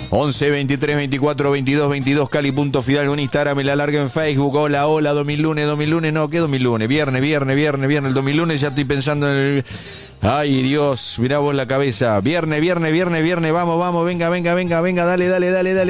11 23 24 22 22 Cali.Fidalgo en Instagram, me la larga en Facebook. Hola, hola, domilunes, no, ¿qué domilunes? Viernes, el domilunes ya estoy pensando en el... Ay, Dios, mirá vos la cabeza. Viernes, vamos, venga, dale.